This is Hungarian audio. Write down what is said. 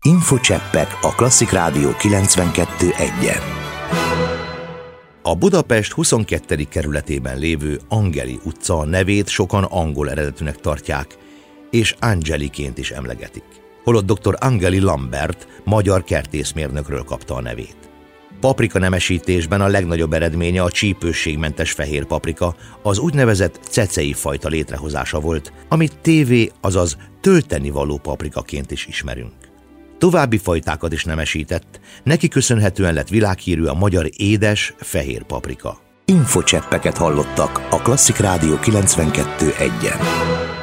Infocseppek a Klasszik Rádió 92.1-en. A Budapest 22. kerületében lévő Angeli utca nevét sokan angol eredetűnek tartják, és Angeliként is emlegetik. Holott dr. Angeli Lambert magyar kertészmérnökről kapta a nevét. Paprika nemesítésben a legnagyobb eredménye a csípősségmentes fehér paprika, az úgynevezett cecei fajta létrehozása volt, amit tévé, azaz töltenivaló paprikaként is ismerünk. További fajtákat is nemesített, neki köszönhetően lett világhírű a magyar édes fehér paprika. Infocseppeket hallottak a Klasszik Rádió 92.1-en.